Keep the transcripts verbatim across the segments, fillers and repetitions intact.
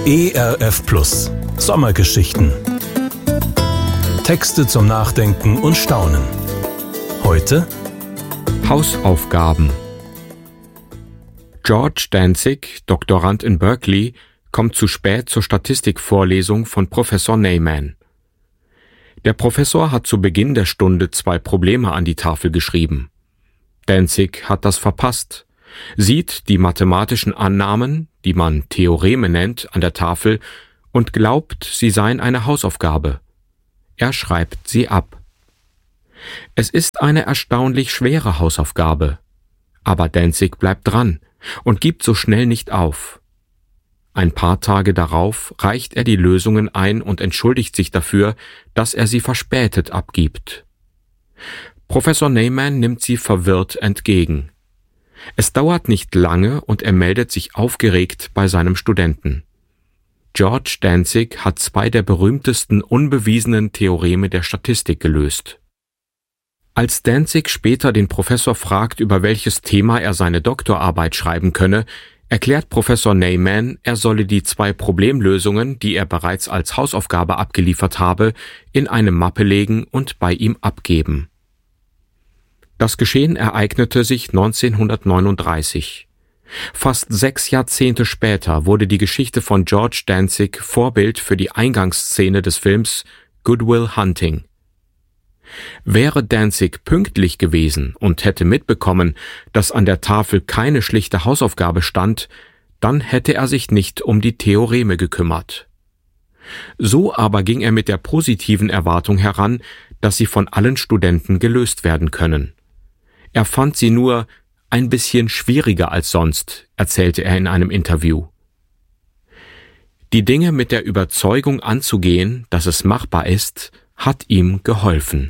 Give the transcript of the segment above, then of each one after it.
E R F Plus Sommergeschichten. Texte zum Nachdenken und Staunen. Heute Hausaufgaben. George Danzig, Doktorand in Berkeley, kommt zu spät zur Statistikvorlesung von Professor Neyman. Der Professor hat zu Beginn der Stunde zwei Probleme an die Tafel geschrieben. Danzig hat das verpasst, sieht die mathematischen Annahmen, die man Theoreme nennt, an der Tafel und glaubt, sie seien eine Hausaufgabe. Er schreibt sie ab. Es ist eine erstaunlich schwere Hausaufgabe, aber Danzig bleibt dran und gibt so schnell nicht auf. Ein paar Tage darauf reicht er die Lösungen ein und entschuldigt sich dafür, dass er sie verspätet abgibt. Professor Neyman nimmt sie verwirrt entgegen. Es dauert nicht lange und er meldet sich aufgeregt bei seinem Studenten. George Danzig hat zwei der berühmtesten unbewiesenen Theoreme der Statistik gelöst. Als Danzig später den Professor fragt, über welches Thema er seine Doktorarbeit schreiben könne, erklärt Professor Neyman, er solle die zwei Problemlösungen, die er bereits als Hausaufgabe abgeliefert habe, in eine Mappe legen und bei ihm abgeben. Das Geschehen ereignete sich neunzehnhundertneununddreißig. Fast sechs Jahrzehnte später wurde die Geschichte von George Danzig Vorbild für die Eingangsszene des Films Good Will Hunting. Wäre Danzig pünktlich gewesen und hätte mitbekommen, dass an der Tafel keine schlichte Hausaufgabe stand, dann hätte er sich nicht um die Theoreme gekümmert. So aber ging er mit der positiven Erwartung heran, dass sie von allen Studenten gelöst werden können. Er fand sie nur ein bisschen schwieriger als sonst, erzählte er in einem Interview. Die Dinge mit der Überzeugung anzugehen, dass es machbar ist, hat ihm geholfen.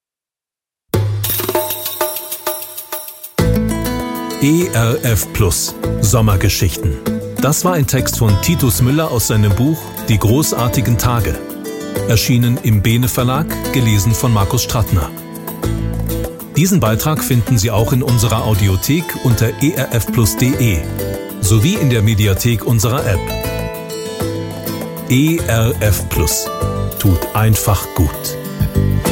E R F Plus Sommergeschichten. Das war ein Text von Titus Müller aus seinem Buch Die großartigen Tage. Erschienen im Bene Verlag, gelesen von Markus Strattner. Diesen Beitrag finden Sie auch in unserer Audiothek unter e r f plus punkt de sowie in der Mediathek unserer App. E R F Plus tut einfach gut.